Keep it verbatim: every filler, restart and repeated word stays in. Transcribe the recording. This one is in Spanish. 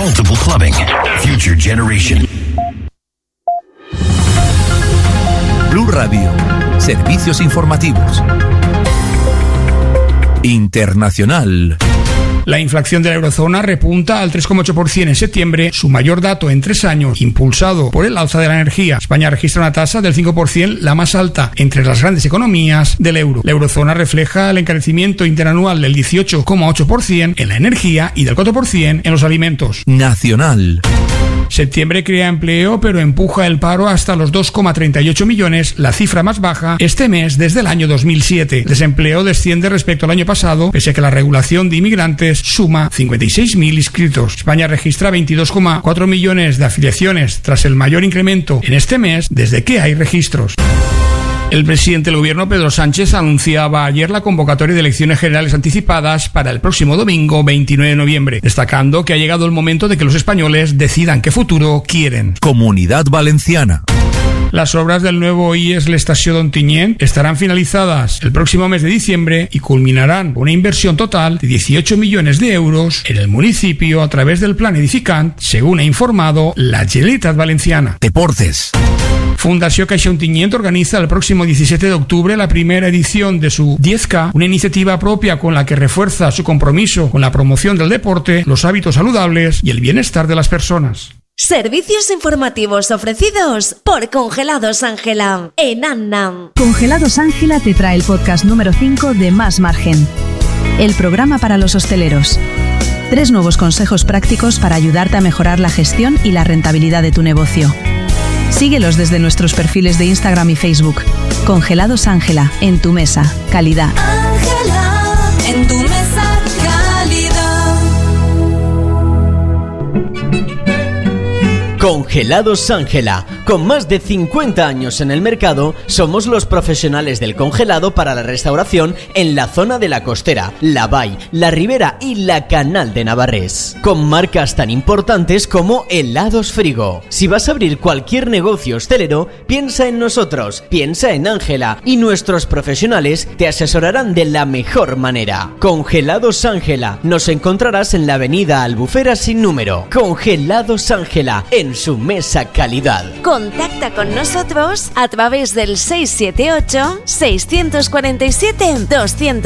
multiple clubbing. Future Generation. Blue Radio. Servicios informativos. Internacional. La inflación de la eurozona repunta al tres coma ocho por ciento en septiembre, su mayor dato en tres años, impulsado por el alza de la energía. España registra una tasa del cinco por ciento, la más alta entre las grandes economías del euro. La eurozona refleja el encarecimiento interanual del dieciocho coma ocho por ciento en la energía y del cuatro por ciento en los alimentos. Nacional. Septiembre crea empleo, pero empuja el paro hasta los dos coma treinta y ocho millones, la cifra más baja este mes desde el año dos mil siete. El desempleo desciende respecto al año pasado, pese a que la regulación de inmigrantes suma cincuenta y seis mil inscritos. España registra veintidós coma cuatro millones de afiliaciones, tras el mayor incremento en este mes desde que hay registros. El presidente del gobierno, Pedro Sánchez, anunciaba ayer la convocatoria de elecciones generales anticipadas para el próximo domingo veintinueve de noviembre, destacando que ha llegado el momento de que los españoles decidan qué futuro quieren. Comunidad Valenciana. Las obras del nuevo I E S l'Estació d'Ontinyent estarán finalizadas el próximo mes de diciembre y culminarán con una inversión total de dieciocho millones de euros en el municipio a través del plan edificant, según ha informado la Generalitat Valenciana. Deportes. Fundació Caixa Ontinyent organiza el próximo diecisiete de octubre la primera edición de su diez K, una iniciativa propia con la que refuerza su compromiso con la promoción del deporte, los hábitos saludables y el bienestar de las personas. Servicios informativos ofrecidos por Congelados Ángela en Annam. Congelados Ángela te trae el podcast número cinco de Más Margen, el programa para los hosteleros. Tres nuevos consejos prácticos para ayudarte a mejorar la gestión y la rentabilidad de tu negocio. Síguelos desde nuestros perfiles de Instagram y Facebook. Congelados Ángela, en tu mesa, calidad. Ángela, en tu mesa, calidad. Congelados Ángela. Con más de cincuenta años en el mercado, somos los profesionales del congelado para la restauración en la zona de la Costera, la Vall, la Ribera y la Canal de Navarrés. Con marcas tan importantes como Helados Frigo. Si vas a abrir cualquier negocio hostelero, piensa en nosotros, piensa en Ángela y nuestros profesionales te asesorarán de la mejor manera. Congelados Ángela. Nos encontrarás en la avenida Albufera sin número. Congelados Ángela, en su mesa calidad. Contacta con nosotros a través del seis siete ocho, seis cuatro siete, dos